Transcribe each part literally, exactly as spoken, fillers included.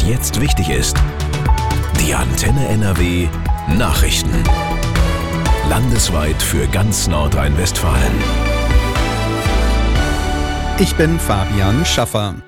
jetzt wichtig ist. Die Antenne N R W Nachrichten. Landesweit für ganz Nordrhein-Westfalen. Ich bin Fabian Schaffer.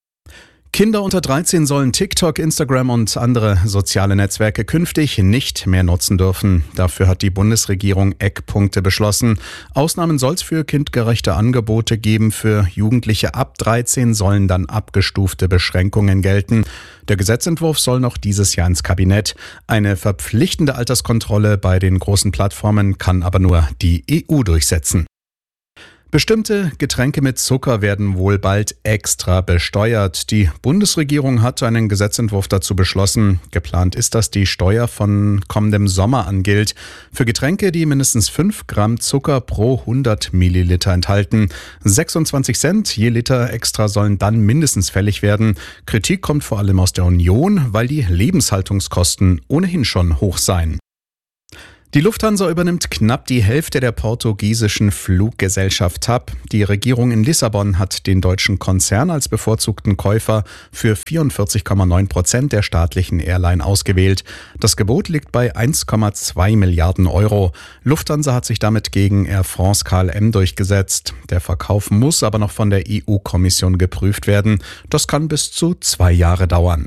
Kinder unter dreizehn sollen TikTok, Instagram und andere soziale Netzwerke künftig nicht mehr nutzen dürfen. Dafür hat die Bundesregierung Eckpunkte beschlossen. Ausnahmen soll es für kindgerechte Angebote geben. Für Jugendliche ab dreizehn sollen dann abgestufte Beschränkungen gelten. Der Gesetzentwurf soll noch dieses Jahr ins Kabinett. Eine verpflichtende Alterskontrolle bei den großen Plattformen kann aber nur die E U durchsetzen. Bestimmte Getränke mit Zucker werden wohl bald extra besteuert. Die Bundesregierung hat einen Gesetzentwurf dazu beschlossen. Geplant ist, dass die Steuer von kommendem Sommer an gilt. Für Getränke, die mindestens fünf Gramm Zucker pro hundert Milliliter enthalten. sechsundzwanzig Cent je Liter extra sollen dann mindestens fällig werden. Kritik kommt vor allem aus der Union, weil die Lebenshaltungskosten ohnehin schon hoch seien. Die Lufthansa übernimmt knapp die Hälfte der portugiesischen Fluggesellschaft T A P. Die Regierung in Lissabon hat den deutschen Konzern als bevorzugten Käufer für vierundvierzig Komma neun Prozent der staatlichen Airline ausgewählt. Das Gebot liegt bei eins Komma zwei Milliarden Euro. Lufthansa hat sich damit gegen Air France K L M durchgesetzt. Der Verkauf muss aber noch von der E U-Kommission geprüft werden. Das kann bis zu zwei Jahre dauern.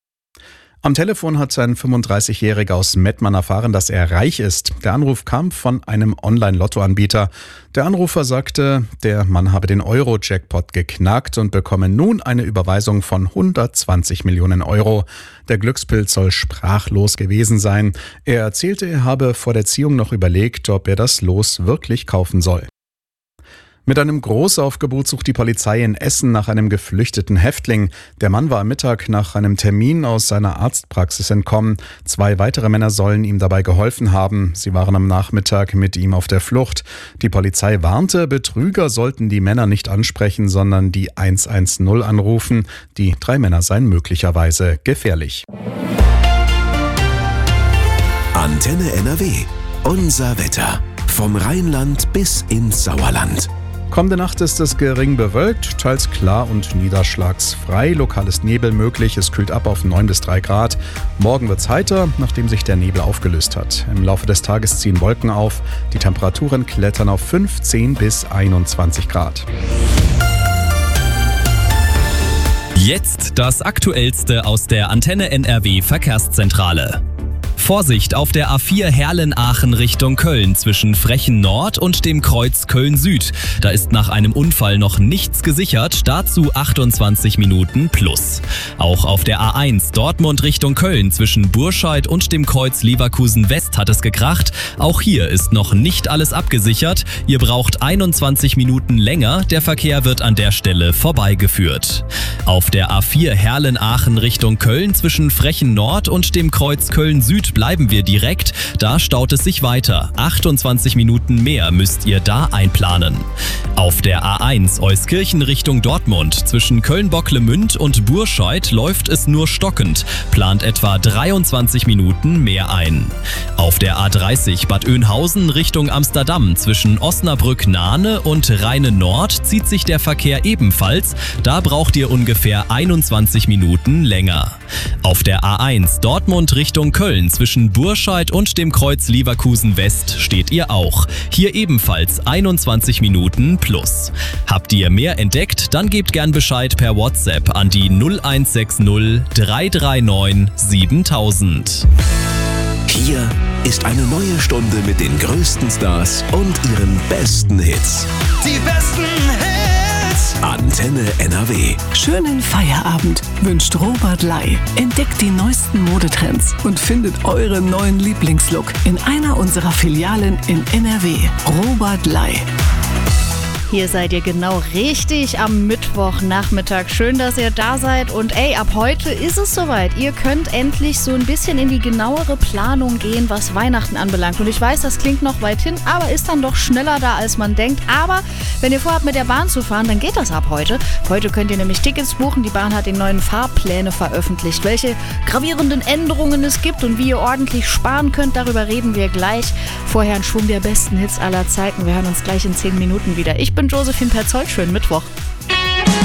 Am Telefon hat ein fünfunddreißigjähriger aus Mettmann erfahren, dass er reich ist. Der Anruf kam von einem Online-Lottoanbieter. Der Anrufer sagte, der Mann habe den Euro-Jackpot geknackt und bekomme nun eine Überweisung von hundertzwanzig Millionen Euro. Der Glückspilz soll sprachlos gewesen sein. Er erzählte, er habe vor der Ziehung noch überlegt, ob er das Los wirklich kaufen soll. Mit einem Großaufgebot sucht die Polizei in Essen nach einem geflüchteten Häftling. Der Mann war am Mittag nach einem Termin aus seiner Arztpraxis entkommen. Zwei weitere Männer sollen ihm dabei geholfen haben. Sie waren am Nachmittag mit ihm auf der Flucht. Die Polizei warnte, Betrüger sollten die Männer nicht ansprechen, sondern die hundertzehn anrufen. Die drei Männer seien möglicherweise gefährlich. Antenne N R W. Unser Wetter. Vom Rheinland bis ins Sauerland. Kommende Nacht ist es gering bewölkt, teils klar und niederschlagsfrei. Lokal ist Nebel möglich, es kühlt ab auf neun bis drei Grad. Morgen wird's heiter, nachdem sich der Nebel aufgelöst hat. Im Laufe des Tages ziehen Wolken auf. Die Temperaturen klettern auf fünfzehn bis einundzwanzig Grad. Jetzt das Aktuellste aus der Antenne N R W Verkehrszentrale. Vorsicht auf der A vier Herlen-Aachen Richtung Köln zwischen Frechen Nord und dem Kreuz Köln Süd. Da ist nach einem Unfall noch nichts gesichert, dazu achtundzwanzig Minuten plus. Auch auf der A eins Dortmund Richtung Köln zwischen Burscheid und dem Kreuz Leverkusen West hat es gekracht. Auch hier ist noch nicht alles abgesichert. Ihr braucht einundzwanzig Minuten länger, der Verkehr wird an der Stelle vorbeigeführt. Auf der A vier Herlen-Aachen Richtung Köln zwischen Frechen Nord und dem Kreuz Köln Süd bleiben wir direkt, da staut es sich weiter. achtundzwanzig Minuten mehr müsst ihr da einplanen. Auf der A eins Euskirchen Richtung Dortmund zwischen Köln-Bocklemünd und Burscheid läuft es nur stockend, plant etwa dreiundzwanzig Minuten mehr ein. Auf der A dreißig Bad Oeynhausen Richtung Amsterdam zwischen Osnabrück-Nahne und Rheine Nord zieht sich der Verkehr ebenfalls, da braucht ihr ungefähr einundzwanzig Minuten länger. Auf der A eins Dortmund Richtung Köln zwischen Burscheid und dem Kreuz Leverkusen West steht ihr auch. Hier ebenfalls einundzwanzig Minuten plus. Habt ihr mehr entdeckt, dann gebt gern Bescheid per WhatsApp an die null eins sechs null drei drei neun siebentausend. Hier ist eine neue Stunde mit den größten Stars und ihren besten Hits. Die besten Hits! Antenne N R W. Schönen Feierabend wünscht Robert Lai. Entdeckt die neuesten Modetrends und findet euren neuen Lieblingslook in einer unserer Filialen in N R W. Robert Lai. Hier seid ihr genau richtig am Mittwochnachmittag. Schön, dass ihr da seid. Und ey, ab heute ist es soweit. Ihr könnt endlich so ein bisschen in die genauere Planung gehen, was Weihnachten anbelangt. Und ich weiß, das klingt noch weit hin, aber ist dann doch schneller da, als man denkt. Aber wenn ihr vorhabt, mit der Bahn zu fahren, dann geht das ab heute. Heute könnt ihr nämlich Tickets buchen. Die Bahn hat die neuen Fahrpläne veröffentlicht. Welche gravierenden Änderungen es gibt und wie ihr ordentlich sparen könnt, darüber reden wir gleich. Vorher ein Schwung der besten Hits aller Zeiten. Wir hören uns gleich in zehn Minuten wieder. Ich bin Josephine Perzold. Schönen Mittwoch.